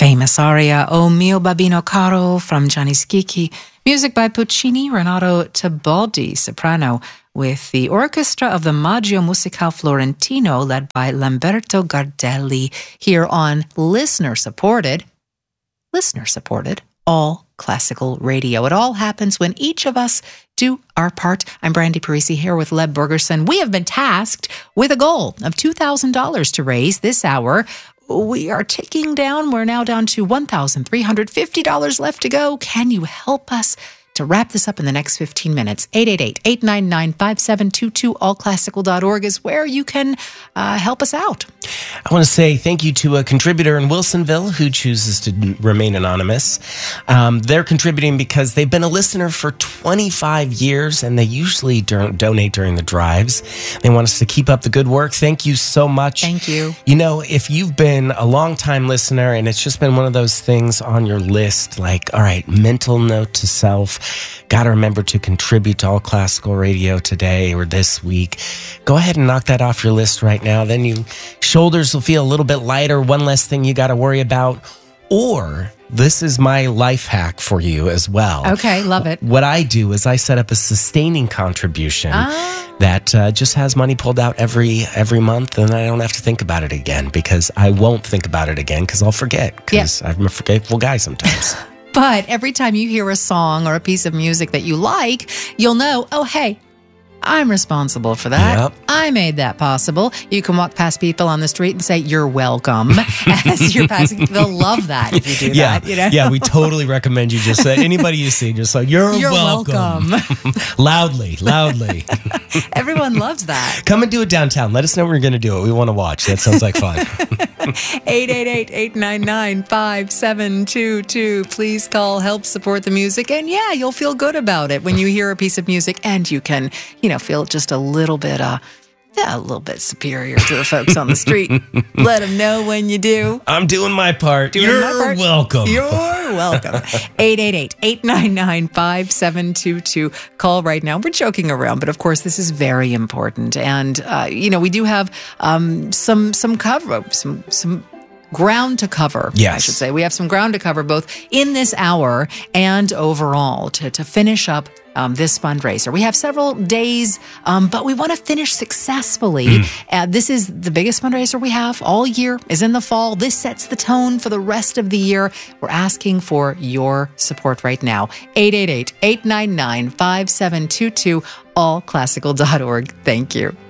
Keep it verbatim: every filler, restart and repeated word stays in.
famous aria O mio babbino caro from Gianni Schicchi, music by Puccini, Renato Tebaldi, soprano, with the orchestra of the Maggio Musicale Florentino led by Lamberto Gardelli, here on listener-supported, listener-supported, all classical radio. It all happens when each of us do our part. I'm Brandy Parisi here with Leb Bergerson. We have been tasked with a goal of two thousand dollars to raise this hour. We are ticking down. We're now down to one thousand three hundred fifty dollars left to go. Can you help us to wrap this up in the next fifteen minutes? eight eight eight, eight nine nine, five seven two two, all classical dot org is where you can uh, help us out. I want to say thank you to a contributor in Wilsonville who chooses to remain anonymous. Um, they're contributing because they've been a listener for twenty-five years, and they usually do- donate during the drives. They want us to keep up the good work. Thank you so much. Thank you. You know, if you've been a long-time listener and it's just been one of those things on your list, like, all right, mental note to self, got to remember to contribute to All Classical Radio today or this week, go ahead and knock that off your list right now. Then you shoulders will feel a little bit lighter, one less thing you got to worry about. Or this is my life hack for you as well. Okay, love it. What I do is I set up a sustaining contribution ah. that uh, just has money pulled out every every month, and I don't have to think about it again, because I won't think about it again because I'll forget, because yep. I'm a forgetful guy sometimes. But every time you hear a song or a piece of music that you like, you'll know, oh, hey, I'm responsible for that. Yep. I made that possible. You can walk past people on the street and say, you're welcome. As you're passing, they'll love that if you do yeah. that. You know? Yeah, we totally recommend you just say, anybody you see, just like, you're, you're welcome. welcome. loudly, loudly. Everyone loves that. Come and do it downtown. Let us know when you're going to do it. We want to watch. That sounds like fun. eight eight eight, eight nine nine, five seven two two. Please call, help support the music. And yeah, you'll feel good about it when you hear a piece of music, and you can, you know, feel just a little bit, uh, yeah, a little bit superior to the folks on the street. Let them know when you do. I'm doing my part. Doing You're my part. welcome. You're welcome. eight eight eight, eight nine nine, five seven two two. Call right now. We're joking around, but of course this is very important. And, uh, you know, we do have um, some some cover, some some ground to cover, yes. I should say. We have some ground to cover both in this hour and overall to, to finish up Um, this fundraiser. We have several days, um, but we want to finish successfully. Mm. Uh, this is the biggest fundraiser we have all year, is in the fall. This sets the tone for the rest of the year. We're asking for your support right now. eight eight eight, eight nine nine, five seven two two, all classical dot org. Thank you.